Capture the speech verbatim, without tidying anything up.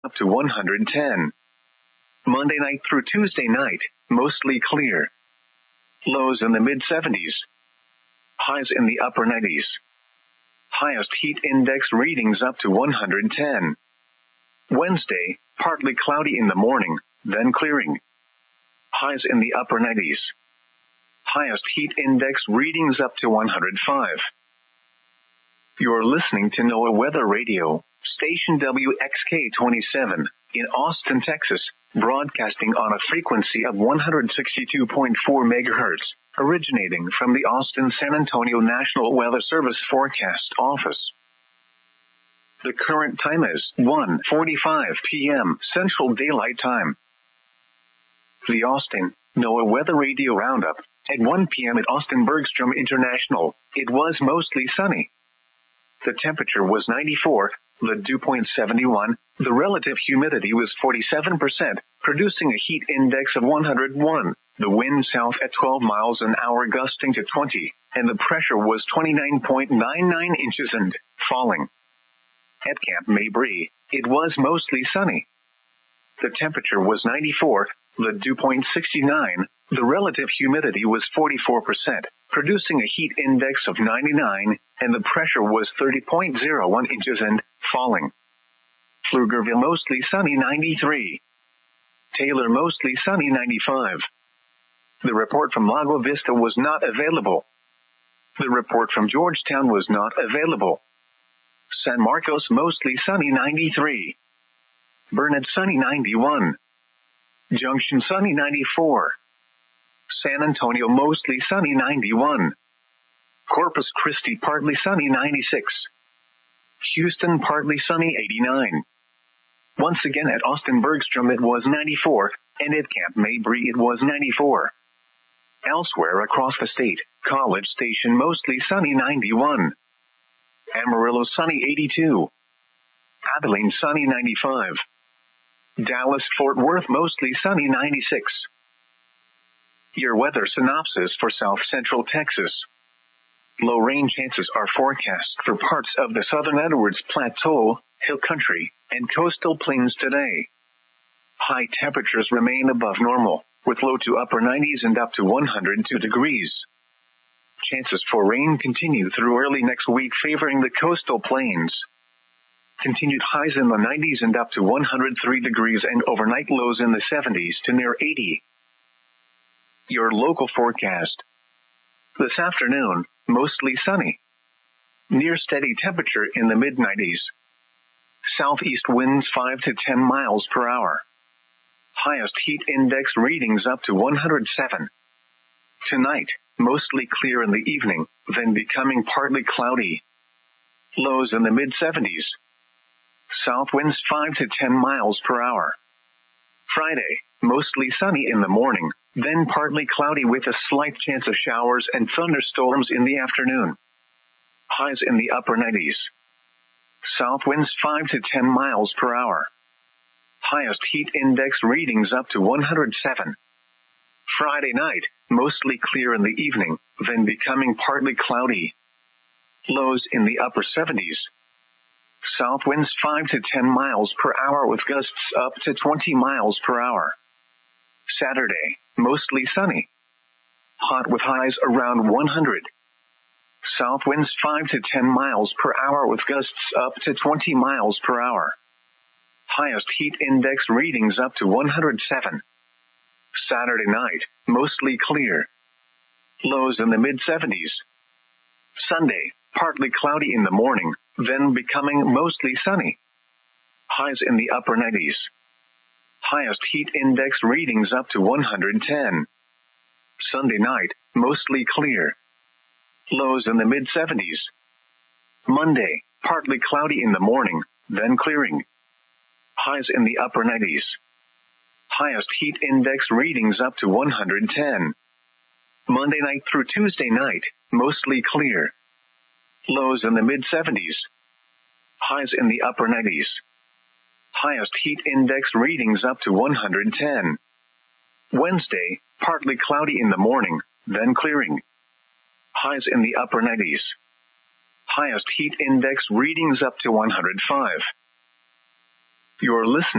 up to one hundred ten. Monday night through Tuesday night, mostly clear. Lows in the mid seventies. Highs in the upper nineties. Highest heat index readings up to one hundred ten. Wednesday, partly cloudy in the morning, then clearing. Highs in the upper nineties. Highest heat index readings up to one hundred five. You're listening to NOAA Weather Radio, station W X K twenty-seven, in Austin, Texas, broadcasting on a frequency of one hundred sixty-two point four megahertz, originating from the Austin-San Antonio National Weather Service Forecast Office. The current time is one forty-five p.m. Central Daylight Time. The Austin NOAA Weather Radio Roundup. At one p.m. at Austin Bergstrom International, it was mostly sunny. The temperature was ninety-four, the dew point seventy-one, the relative humidity was forty-seven percent, producing a heat index of one hundred one, the wind south at twelve miles an hour gusting to twenty, and the pressure was twenty-nine point nine nine inches and falling. At Camp Mabry, it was mostly sunny. The temperature was ninety-four, the dew point sixty-nine, the relative humidity was forty-four percent, producing a heat index of ninety-nine, and the pressure was thirty point zero one inches and falling. Pflugerville mostly sunny ninety-three. Taylor mostly sunny ninety-five. The report from Lago Vista was not available. The report from Georgetown was not available. San Marcos mostly sunny ninety-three. Burnett sunny ninety-one. Junction sunny ninety-four. San Antonio mostly sunny ninety-one. Corpus Christi partly sunny ninety-six. Houston partly sunny eighty-nine. Once again at Austin Bergstrom it was ninety-four, and at Camp Mabry it was ninety-four. Elsewhere across the state, College Station mostly sunny ninety-one. Amarillo sunny eighty-two. Abilene sunny ninety-five. Dallas-Fort Worth mostly sunny ninety-six. Your weather synopsis for South Central Texas. Low rain chances are forecast for parts of the southern Edwards Plateau, Hill Country, and coastal plains today. High temperatures remain above normal, with low to upper nineties and up to one hundred two degrees. Chances for rain continue through early next week, favoring the coastal plains. Continued highs in the nineties and up to one hundred three degrees, and overnight lows in the seventies to near eighty. Your local forecast. This afternoon, mostly sunny. Near steady temperature in the mid nineties. Southeast winds five to ten miles per hour. Highest heat index readings up to one hundred seven. Tonight, mostly clear in the evening, then becoming partly cloudy. Lows in the mid seventies. South winds five to ten miles per hour. Friday, mostly sunny in the morning, then partly cloudy with a slight chance of showers and thunderstorms in the afternoon. Highs in the upper nineties. South winds five to ten miles per hour. Highest heat index readings up to one hundred seven. Friday night, mostly clear in the evening, then becoming partly cloudy. Lows in the upper seventies. South winds five to ten miles per hour with gusts up to twenty miles per hour. Saturday, mostly sunny. Hot with highs around one hundred. South winds five to ten miles per hour with gusts up to twenty miles per hour. Highest heat index readings up to one hundred seven. Saturday night, mostly clear. Lows in the mid seventies. Sunday, partly cloudy in the morning, then becoming mostly sunny. Highs in the upper nineties. Highest heat index readings up to one hundred ten. Sunday night, mostly clear. Lows in the mid seventies. Monday, partly cloudy in the morning, then clearing. Highs in the upper nineties. Highest heat index readings up to one hundred ten. Monday night through Tuesday night, mostly clear. Lows in the mid seventies. Highs in the upper nineties. Highest heat index readings up to one hundred ten. Wednesday, partly cloudy in the morning, then clearing. Highs in the upper nineties. Highest heat index readings up to one hundred five. You're listening